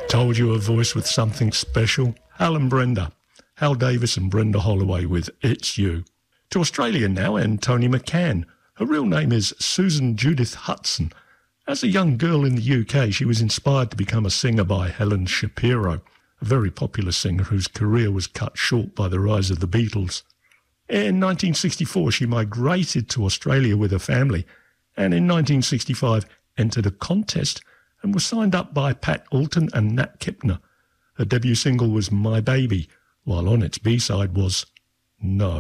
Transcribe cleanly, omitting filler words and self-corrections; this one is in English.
Told you a voice with something special? Hal and Brenda. Hal Davis and Brenda Holloway with It's You. To Australia now, and Tony McCann. Her real name is Susan Judith Hudson. As a young girl in the UK, she was inspired to become a singer by Helen Shapiro, a very popular singer whose career was cut short by the rise of the Beatles. In 1964, she migrated to Australia with her family, and in 1965 entered a contest and was signed up by Pat Alton and Nat Kipner. Her debut single was My Baby, while on its B-side was No.